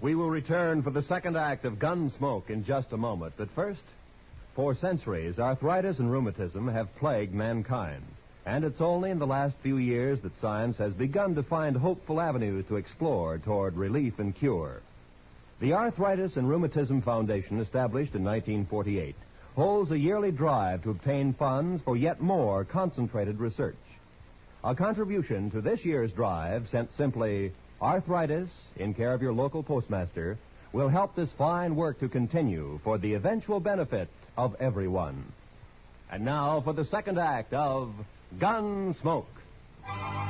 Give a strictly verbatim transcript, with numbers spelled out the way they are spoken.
We will return for the second act of Gunsmoke in just a moment. But first, for centuries, arthritis and rheumatism have plagued mankind. And it's only in the last few years that science has begun to find hopeful avenues to explore toward relief and cure. The Arthritis and Rheumatism Foundation, established in nineteen forty-eight, holds a yearly drive to obtain funds for yet more concentrated research. A contribution to this year's drive, sent simply Arthritis, in care of your local postmaster, will help this fine work to continue for the eventual benefit of everyone. And now for the second act of Gunsmoke.